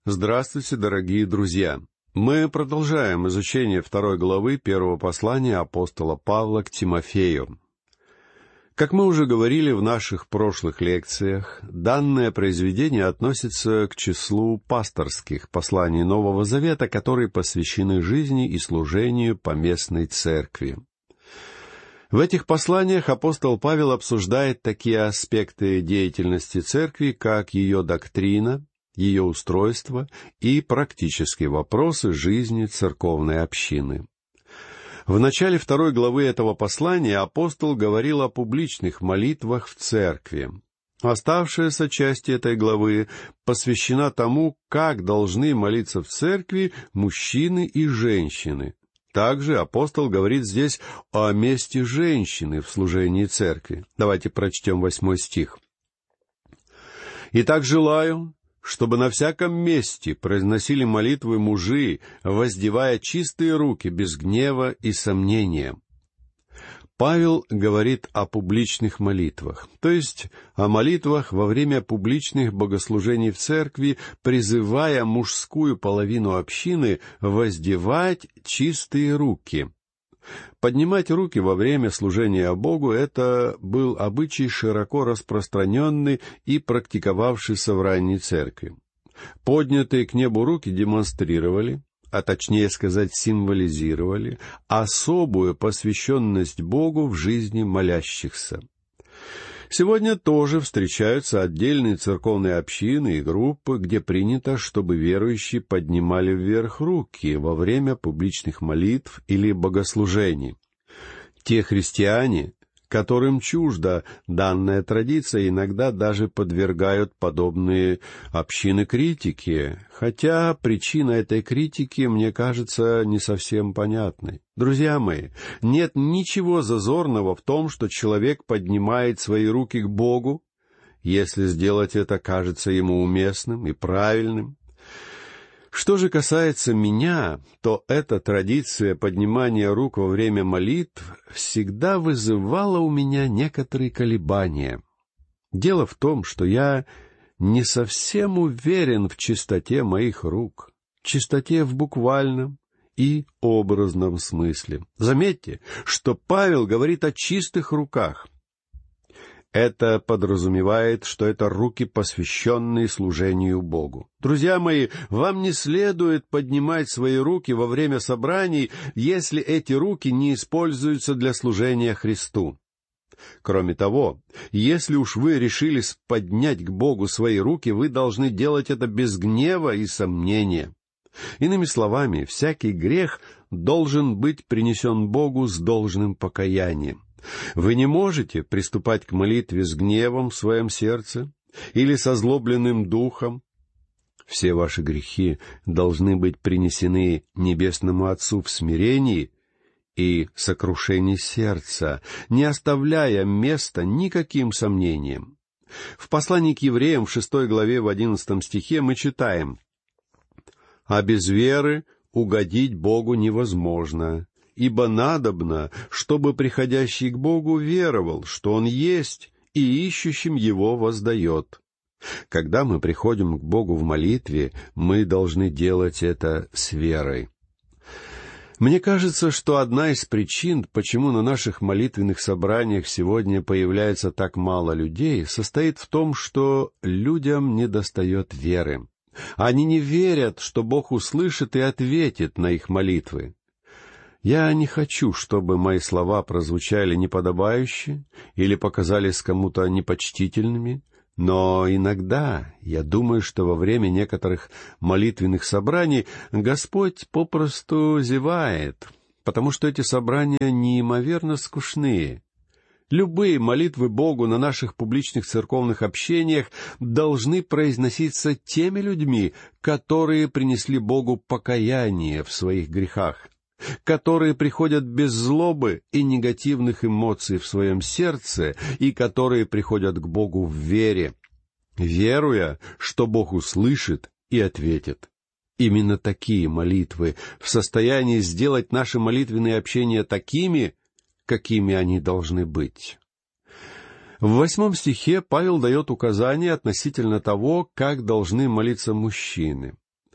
Здравствуйте, дорогие друзья! Мы продолжаем изучение 2 главы 1 послания апостола Павла к Тимофею. Как мы уже говорили в наших прошлых лекциях, данное произведение относится к числу пасторских посланий Нового Завета, которые посвящены жизни и служению поместной церкви. В этих посланиях апостол Павел обсуждает такие аспекты деятельности церкви, как ее доктрина, ее устройство и практические вопросы жизни церковной общины. В начале 2 главы этого послания апостол говорил о публичных молитвах в церкви. Оставшаяся часть этой главы посвящена тому, как должны молиться в церкви мужчины и женщины. Также апостол говорит здесь о месте женщины в служении церкви. Давайте прочтем 8 стих. «Итак, желаю, чтобы на всяком месте произносили молитвы мужи, воздевая чистые руки без гнева и сомнения». Павел говорит о публичных молитвах, то есть о молитвах во время публичных богослужений в церкви, призывая мужскую половину общины воздевать чистые руки. Поднимать руки во время служения Богу — это был обычай, широко распространенный и практиковавшийся в ранней церкви. Поднятые к небу руки демонстрировали, а точнее сказать, символизировали особую посвященность Богу в жизни молящихся. Сегодня тоже встречаются отдельные церковные общины и группы, где принято, чтобы верующие поднимали вверх руки во время публичных молитв или богослужений. Те христиане, которым чужда данная традиция, иногда даже подвергают подобные общины критике, хотя причина этой критики, мне кажется, не совсем понятной. Друзья мои, нет ничего зазорного в том, что человек поднимает свои руки к Богу, если сделать это кажется ему уместным и правильным. Что же касается меня, то эта традиция поднимания рук во время молитв всегда вызывала у меня некоторые колебания. Дело в том, что я не совсем уверен в чистоте моих рук, чистоте в буквальном и образном смысле. Заметьте, что Павел говорит о чистых руках. Это подразумевает, что это руки, посвященные служению Богу. Друзья мои, вам не следует поднимать свои руки во время собраний, если эти руки не используются для служения Христу. Кроме того, если уж вы решились поднять к Богу свои руки, вы должны делать это без гнева и сомнения. Иными словами, всякий грех должен быть принесен Богу с должным покаянием. Вы не можете приступать к молитве с гневом в своем сердце или с озлобленным духом. Все ваши грехи должны быть принесены Небесному Отцу в смирении и сокрушении сердца, не оставляя места никаким сомнениям. В послании к евреям в 6 главе в 11 стихе мы читаем: «А без веры угодить Богу невозможно. Ибо надобно, чтобы приходящий к Богу веровал, что Он есть, и ищущим Его воздает». Когда мы приходим к Богу в молитве, мы должны делать это с верой. Мне кажется, что одна из причин, почему на наших молитвенных собраниях сегодня появляется так мало людей, состоит в том, что людям недостает веры. Они не верят, что Бог услышит и ответит на их молитвы. Я не хочу, чтобы мои слова прозвучали неподобающе или показались кому-то непочтительными, но иногда я думаю, что во время некоторых молитвенных собраний Господь попросту зевает, потому что эти собрания неимоверно скучные. Любые молитвы Богу на наших публичных церковных общениях должны произноситься теми людьми, которые принесли Богу покаяние в своих грехах, которые приходят без злобы и негативных эмоций в своем сердце и которые приходят к Богу в вере, веруя, что Бог услышит и ответит. Именно такие молитвы в состоянии сделать наши молитвенные общения такими, какими они должны быть. В 8 стихе Павел дает указания относительно того, как должны молиться мужчины.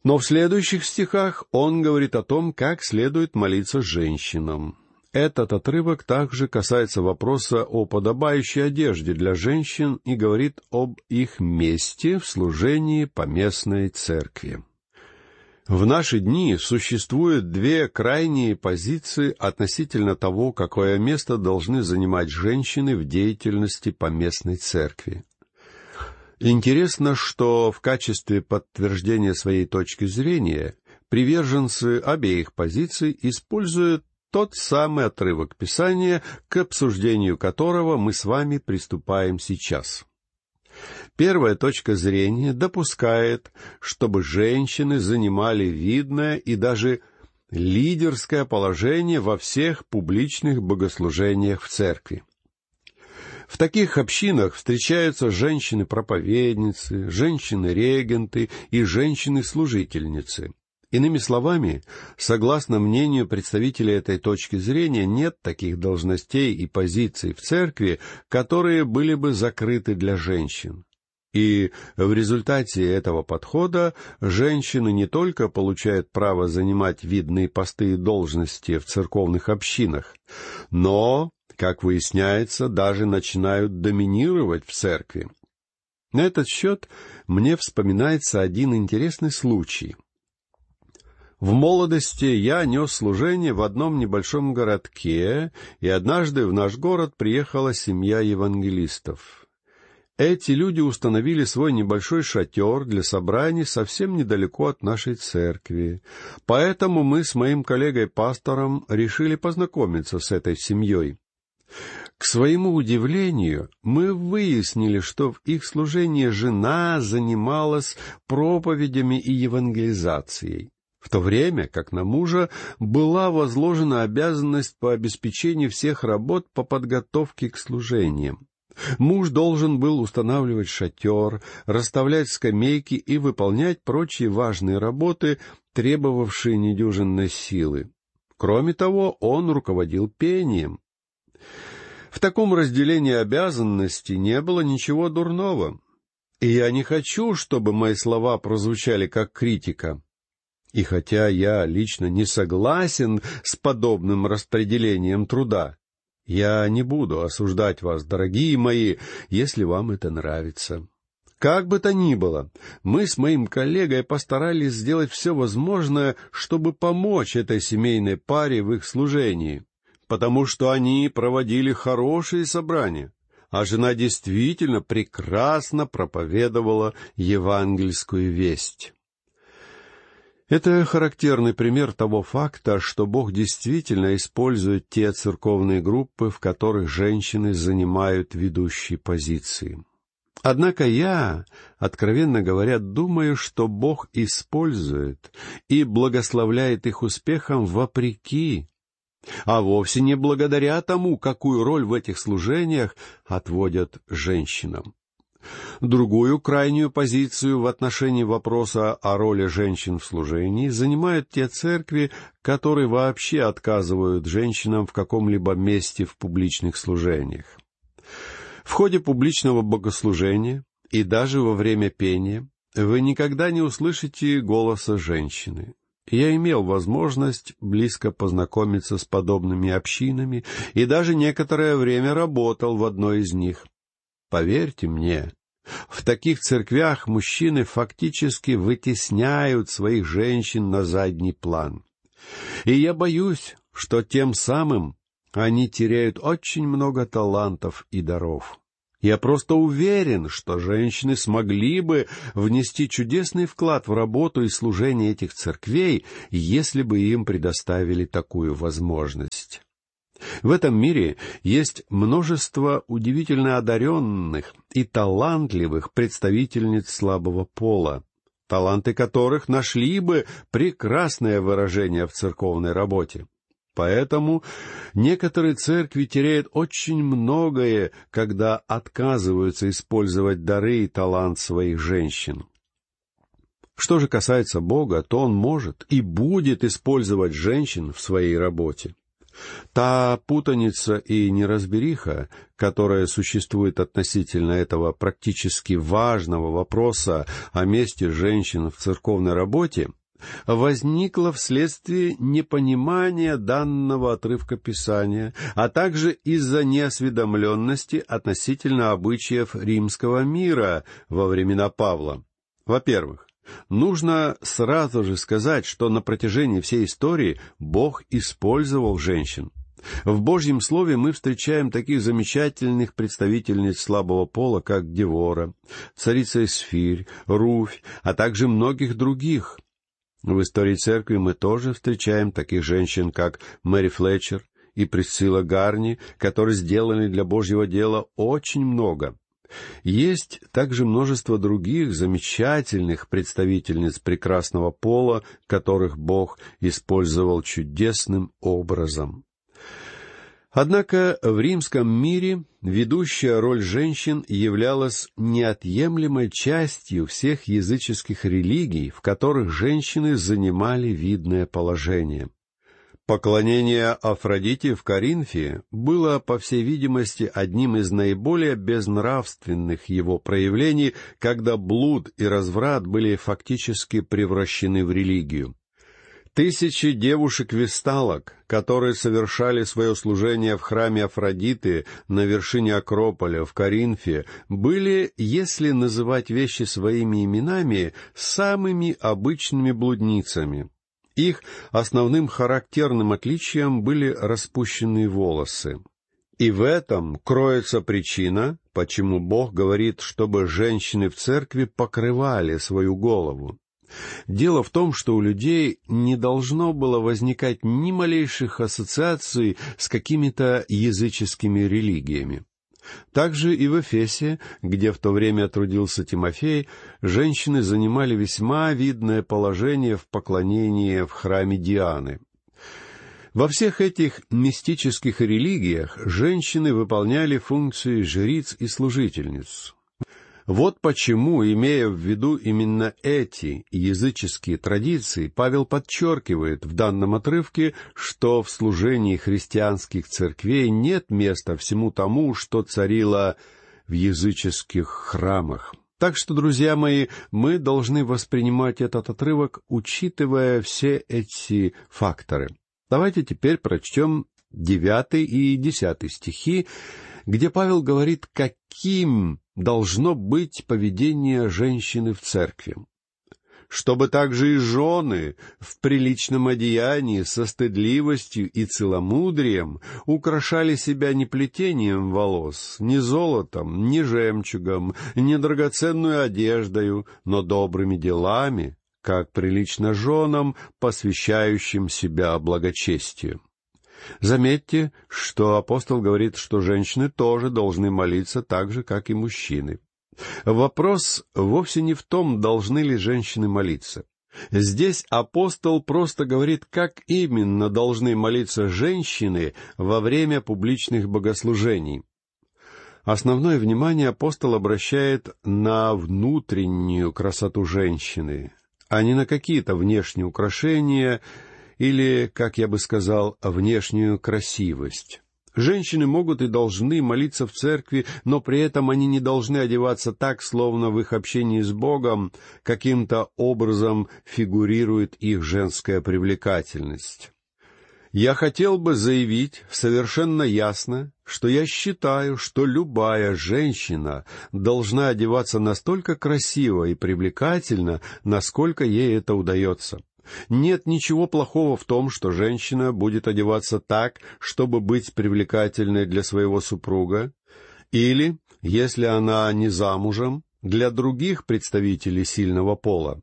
Но в следующих стихах он говорит о том, как следует молиться женщинам. Этот отрывок также касается вопроса о подобающей одежде для женщин и говорит об их месте в служении поместной церкви. В наши дни существуют две крайние позиции относительно того, какое место должны занимать женщины в деятельности поместной церкви. Интересно, что в качестве подтверждения своей точки зрения приверженцы обеих позиций используют тот самый отрывок Писания, к обсуждению которого мы с вами приступаем сейчас. Первая точка зрения допускает, чтобы женщины занимали видное и даже лидерское положение во всех публичных богослужениях в церкви. В таких общинах встречаются женщины-проповедницы, женщины-регенты и женщины-служительницы. Иными словами, согласно мнению представителей этой точки зрения, нет таких должностей и позиций в церкви, которые были бы закрыты для женщин. И в результате этого подхода женщины не только получают право занимать видные посты и должности в церковных общинах, но, как выясняется, даже начинают доминировать в церкви. На этот счет мне вспоминается один интересный случай. В молодости я нес служение в одном небольшом городке, и однажды в наш город приехала семья евангелистов. Эти люди установили свой небольшой шатер для собраний совсем недалеко от нашей церкви. Поэтому мы с моим коллегой-пастором решили познакомиться с этой семьей. К своему удивлению, мы выяснили, что в их служении жена занималась проповедями и евангелизацией, в то время как на мужа была возложена обязанность по обеспечению всех работ по подготовке к служениям. Муж должен был устанавливать шатер, расставлять скамейки и выполнять прочие важные работы, требовавшие недюжинной силы. Кроме того, он руководил пением. В таком разделении обязанностей не было ничего дурного. И я не хочу, чтобы мои слова прозвучали как критика. И хотя я лично не согласен с подобным распределением труда, я не буду осуждать вас, дорогие мои, если вам это нравится. Как бы то ни было, мы с моим коллегой постарались сделать все возможное, чтобы помочь этой семейной паре в их служении, потому что они проводили хорошие собрания, а жена действительно прекрасно проповедовала евангельскую весть. Это характерный пример того факта, что Бог действительно использует те церковные группы, в которых женщины занимают ведущие позиции. Однако я, откровенно говоря, думаю, что Бог использует и благословляет их успехом вопреки, а вовсе не благодаря тому, какую роль в этих служениях отводят женщинам. Другую крайнюю позицию в отношении вопроса о роли женщин в служении занимают те церкви, которые вообще отказывают женщинам в каком-либо месте в публичных служениях. В ходе публичного богослужения и даже во время пения вы никогда не услышите голоса женщины. Я имел возможность близко познакомиться с подобными общинами и даже некоторое время работал в одной из них. Поверьте мне, в таких церквях мужчины фактически вытесняют своих женщин на задний план. И я боюсь, что тем самым они теряют очень много талантов и даров. Я просто уверен, что женщины смогли бы внести чудесный вклад в работу и служение этих церквей, если бы им предоставили такую возможность. В этом мире есть множество удивительно одаренных и талантливых представительниц слабого пола, таланты которых нашли бы прекрасное выражение в церковной работе. Поэтому некоторые церкви теряют очень многое, когда отказываются использовать дары и талант своих женщин. Что же касается Бога, то Он может и будет использовать женщин в своей работе. Та путаница и неразбериха, которая существует относительно этого практически важного вопроса о месте женщин в церковной работе, возникла вследствие непонимания данного отрывка Писания, а также из-за неосведомленности относительно обычаев римского мира во времена Павла. Во-первых, нужно сразу же сказать, что на протяжении всей истории Бог использовал женщин. В Божьем Слове мы встречаем таких замечательных представительниц слабого пола, как Девора, царица Эсфирь, Руфь, а также многих других. В истории церкви мы тоже встречаем таких женщин, как Мэри Флетчер и Присцилла Гарни, которые сделали для Божьего дела очень много. Есть также множество других замечательных представительниц прекрасного пола, которых Бог использовал чудесным образом. Однако в римском мире ведущая роль женщин являлась неотъемлемой частью всех языческих религий, в которых женщины занимали видное положение. Поклонение Афродите в Коринфе было, по всей видимости, одним из наиболее безнравственных его проявлений, когда блуд и разврат были фактически превращены в религию. Тысячи девушек-весталок, которые совершали свое служение в храме Афродиты на вершине Акрополя в Коринфе, были, если называть вещи своими именами, самыми обычными блудницами. Их основным характерным отличием были распущенные волосы. И в этом кроется причина, почему Бог говорит, чтобы женщины в церкви покрывали свою голову. Дело в том, что у людей не должно было возникать ни малейших ассоциаций с какими-то языческими религиями. Также и в Эфесе, где в то время трудился Тимофей, женщины занимали весьма видное положение в поклонении в храме Дианы. Во всех этих мистических религиях женщины выполняли функции жриц и служительниц. Вот почему, имея в виду именно эти языческие традиции, Павел подчеркивает в данном отрывке, что в служении христианских церквей нет места всему тому, что царило в языческих храмах. Так что, друзья мои, мы должны воспринимать этот отрывок, учитывая все эти факторы. Давайте теперь прочтем 9 и 10 стихи, где Павел говорит, каким должно быть поведение женщины в церкви. «Чтобы также и жены в приличном одеянии со стыдливостью и целомудрием украшали себя не плетением волос, не золотом, не жемчугом, не драгоценную одеждою, но добрыми делами, как прилично женам, посвящающим себя благочестию». Заметьте, что апостол говорит, что женщины тоже должны молиться так же, как и мужчины. Вопрос вовсе не в том, должны ли женщины молиться. Здесь апостол просто говорит, как именно должны молиться женщины во время публичных богослужений. Основное внимание апостол обращает на внутреннюю красоту женщины, а не на какие-то внешние украшения или, как я бы сказал, внешнюю красивость. Женщины могут и должны молиться в церкви, но при этом они не должны одеваться так, словно в их общении с Богом каким-то образом фигурирует их женская привлекательность. Я хотел бы заявить совершенно ясно, что я считаю, что любая женщина должна одеваться настолько красиво и привлекательно, насколько ей это удается. Нет ничего плохого в том, что женщина будет одеваться так, чтобы быть привлекательной для своего супруга, или, если она не замужем, для других представителей сильного пола.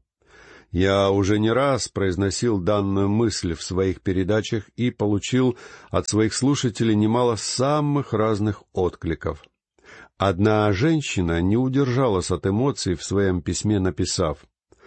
Я уже не раз произносил данную мысль в своих передачах и получил от своих слушателей немало самых разных откликов. Одна женщина не удержалась от эмоций в своем письме, написав: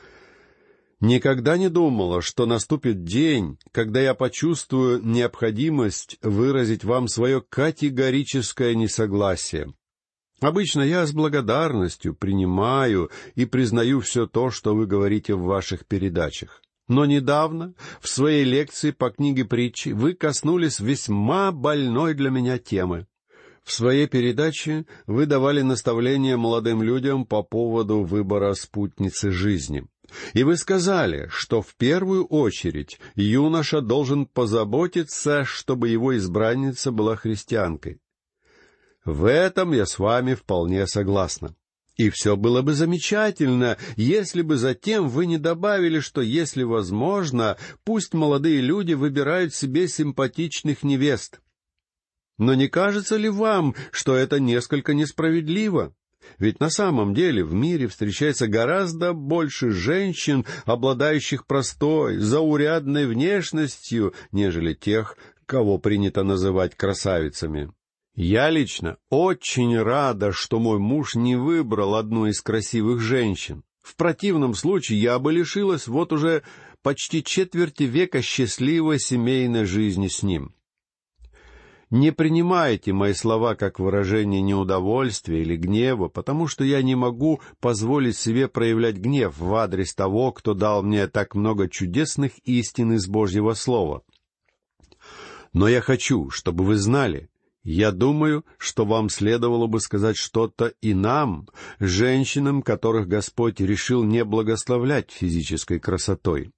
«Никогда не думала, что наступит день, когда я почувствую необходимость выразить вам свое категорическое несогласие. Обычно я с благодарностью принимаю и признаю все то, что вы говорите в ваших передачах. Но недавно, в своей лекции по книге притчи, вы коснулись весьма больной для меня темы. В своей передаче вы давали наставления молодым людям по поводу выбора спутницы жизни. И вы сказали, что в первую очередь юноша должен позаботиться, чтобы его избранница была христианкой. В этом я с вами вполне согласна. И все было бы замечательно, если бы затем вы не добавили, что, если возможно, пусть молодые люди выбирают себе симпатичных невест. Но не кажется ли вам, что это несколько несправедливо? Ведь на самом деле в мире встречается гораздо больше женщин, обладающих простой, заурядной внешностью, нежели тех, кого принято называть красавицами. Я лично очень рада, что мой муж не выбрал одну из красивых женщин. В противном случае я бы лишилась вот уже почти четверти века счастливой семейной жизни с ним. Не принимайте мои слова как выражение неудовольствия или гнева, потому что я не могу позволить себе проявлять гнев в адрес того, кто дал мне так много чудесных истин из Божьего Слова. Но я хочу, чтобы вы знали, я думаю, что вам следовало бы сказать что-то и нам, женщинам, которых Господь решил не благословлять физической красотой.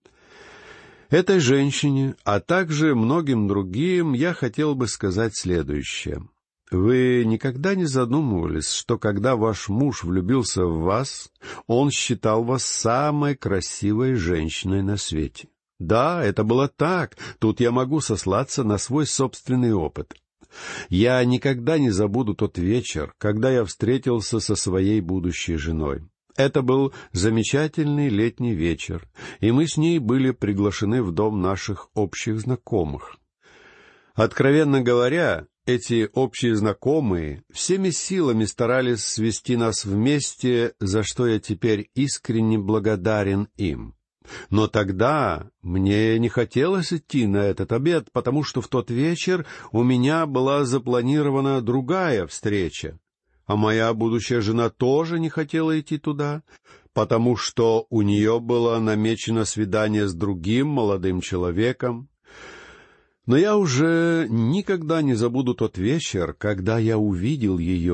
Этой женщине, а также многим другим, я хотел бы сказать следующее. Вы никогда не задумывались, что когда ваш муж влюбился в вас, он считал вас самой красивой женщиной на свете? Да, это было так. Тут я могу сослаться на свой собственный опыт. Я никогда не забуду тот вечер, когда я встретился со своей будущей женой. Это был замечательный летний вечер, и мы с ней были приглашены в дом наших общих знакомых. Откровенно говоря, эти общие знакомые всеми силами старались свести нас вместе, за что я теперь искренне благодарен им. Но тогда мне не хотелось идти на этот обед, потому что в тот вечер у меня была запланирована другая встреча, а моя будущая жена тоже не хотела идти туда, потому что у нее было намечено свидание с другим молодым человеком. Но я уже никогда не забуду тот вечер, когда я увидел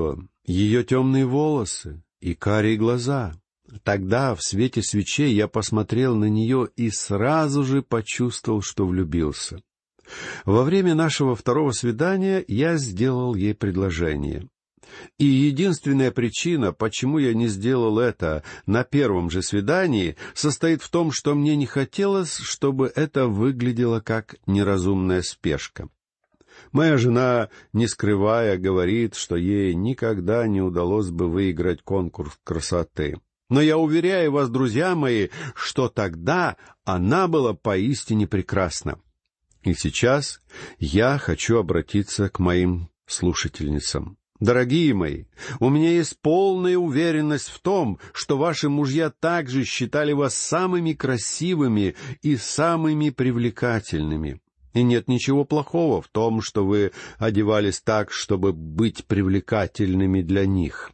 ее темные волосы и карие глаза. Тогда в свете свечей я посмотрел на нее и сразу же почувствовал, что влюбился. Во время нашего второго свидания я сделал ей предложение. И единственная причина, почему я не сделал это на первом же свидании, состоит в том, что мне не хотелось, чтобы это выглядело как неразумная спешка. Моя жена, не скрывая, говорит, что ей никогда не удалось бы выиграть конкурс красоты. Но я уверяю вас, друзья мои, что тогда она была поистине прекрасна. И сейчас я хочу обратиться к моим слушательницам. Дорогие мои, у меня есть полная уверенность в том, что ваши мужья также считали вас самыми красивыми и самыми привлекательными. И нет ничего плохого в том, что вы одевались так, чтобы быть привлекательными для них.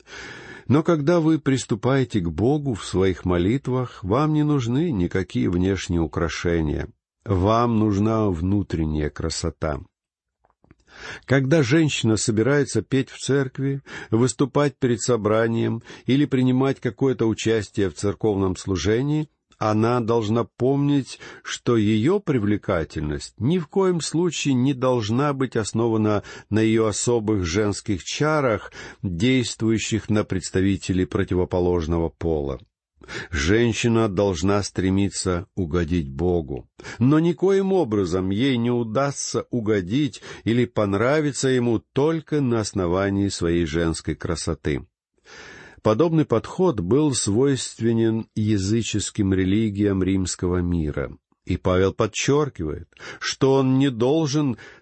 Но когда вы приступаете к Богу в своих молитвах, вам не нужны никакие внешние украшения. Вам нужна внутренняя красота. Когда женщина собирается петь в церкви, выступать перед собранием или принимать какое-то участие в церковном служении, она должна помнить, что ее привлекательность ни в коем случае не должна быть основана на ее особых женских чарах, действующих на представителей противоположного пола. Женщина должна стремиться угодить Богу, но никоим образом ей не удастся угодить или понравиться Ему только на основании своей женской красоты. Подобный подход был свойственен языческим религиям римского мира. И Павел подчеркивает, что он не должен